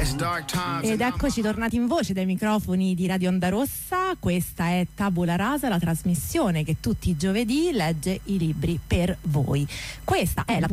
Ed eccoci tornati in voce dai microfoni di Radio Onda Rossa. Questa è Tabula Rasa, la trasmissione che tutti i giovedì legge i libri per voi. Questa è la